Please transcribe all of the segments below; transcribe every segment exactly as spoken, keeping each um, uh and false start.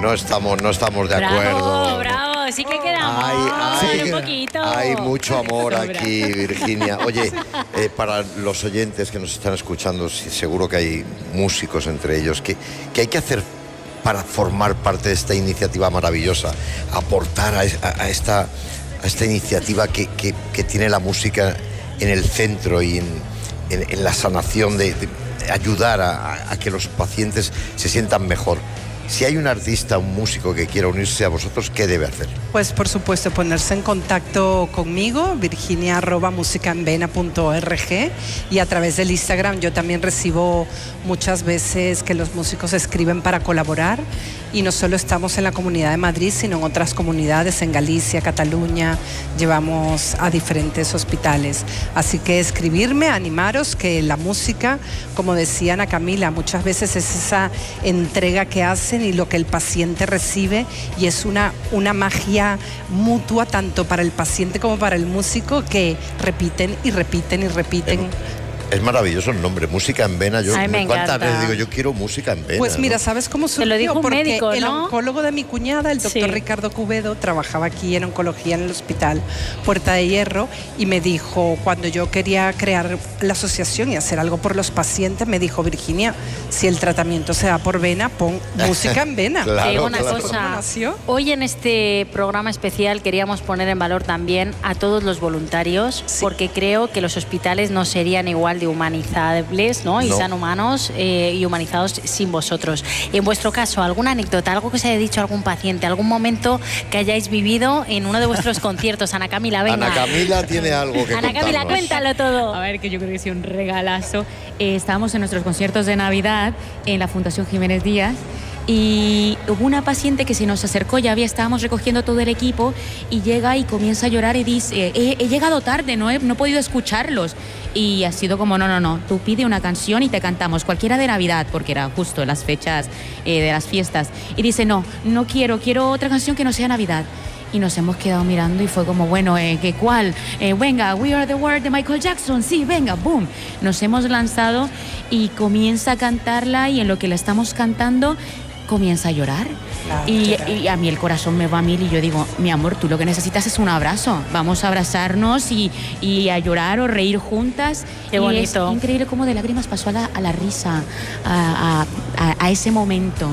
no estamos, no estamos de bravo, acuerdo. Bravo, sí que quedamos hay, hay, un poquito. Hay mucho amor aquí, Virginia. Oye, eh, para los oyentes que nos están escuchando, seguro que hay músicos entre ellos. ¿Qué, qué hay que hacer para formar parte de esta iniciativa maravillosa? Aportar a, a, a, esta, a esta iniciativa que, que, que tiene la música en el centro y en, en, en la sanación de, de ayudar a, a que los pacientes se sientan mejor. Si hay un artista, un músico que quiera unirse a vosotros, ¿qué debe hacer? Pues por supuesto ponerse en contacto conmigo, virginia arroba musicaenvena punto org, y a través del Instagram yo también recibo muchas veces que los músicos escriben para colaborar, y no solo estamos en la Comunidad de Madrid, sino en otras comunidades, en Galicia, Cataluña, llevamos a diferentes hospitales. Así que escribirme, animaros, que la música, como decía Ana Camila, muchas veces es esa entrega que hacen y lo que el paciente recibe, y es una, una magia mutua tanto para el paciente como para el músico, que repiten y repiten y repiten. En... Es maravilloso el nombre, Música en Vena. Yo, Ay, me ¿cuántas encanta. veces digo, yo quiero música en vena? Pues mira, ¿no? ¿sabes cómo surgió? Te lo dijo un Porque médico, el ¿no? oncólogo de mi cuñada, el doctor Sí. Ricardo Cubedo, trabajaba aquí en oncología en el hospital Puerta de Hierro, y me dijo, cuando yo quería crear la asociación y hacer algo por los pacientes, me dijo, Virginia, si el tratamiento se da por vena, pon música en vena. Claro, Te digo una claro. ¿Cómo cosa, nació? hoy en este programa especial queríamos poner en valor también a todos los voluntarios, Sí. porque creo que los hospitales no serían igual de humanizables, ¿no? Y No. sean humanos eh, y humanizados sin vosotros. En vuestro caso, ¿alguna anécdota, algo que os haya dicho algún paciente, algún momento que hayáis vivido en uno de vuestros conciertos? Ana Camila, venga. Ana Camila tiene algo que Ana Camila, contarnos. cuéntalo todo. A ver, que yo creo que sí, un regalazo. Eh, estábamos en nuestros conciertos de Navidad en la Fundación Jiménez Díaz, y hubo una paciente que se nos acercó, ya había, estábamos recogiendo todo el equipo, y llega y comienza a llorar y dice, he, he llegado tarde, no he, no he podido escucharlos. Y ha sido como, no, no, no, tú pide una canción y te cantamos, cualquiera de Navidad, porque era justo en las fechas eh, de las fiestas. Y dice, no, no quiero, quiero otra canción que no sea Navidad. Y nos hemos quedado mirando y fue como, bueno, eh, ¿qué cuál? Eh, venga, We Are the World de Michael Jackson, sí, venga, boom. Nos hemos lanzado y comienza a cantarla, y en lo que la estamos cantando comienza a llorar. Claro, y, llorar. y a mí el corazón me va a mil y yo digo, mi amor, tú lo que necesitas es un abrazo. Vamos a abrazarnos y, y a llorar o reír juntas. Qué y bonito. es increíble cómo de lágrimas pasó a la, a la risa, a, a, a, a ese momento.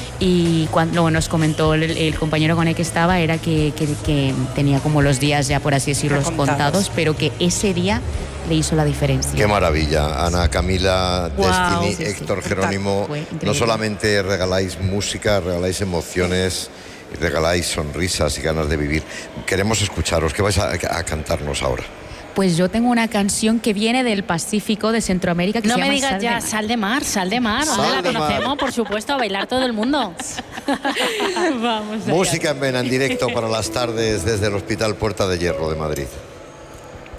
Y cuando nos comentó el, el compañero con el que estaba, era que, que, que tenía como los días ya, por así decirlo, Recontados. contados, pero que ese día le hizo la diferencia. Qué maravilla, Ana Camila, Wow. Destiny, Sí, sí, Héctor sí. Jerónimo. Fue increíble. No solamente regaláis música, regaláis emociones, y regaláis sonrisas y ganas de vivir. Queremos escucharos. ¿Qué vais a, a cantarnos ahora? Pues yo tengo una canción que viene del Pacífico, de Centroamérica, que No se me llama digas Sal de ya, Mar. Sal de Mar, Sal de Mar. Sal Hombre, la de Mar. conocemos, por supuesto, a bailar todo el mundo. Vamos allá. Música en Vena, en directo para las tardes desde el Hospital Puerta de Hierro de Madrid.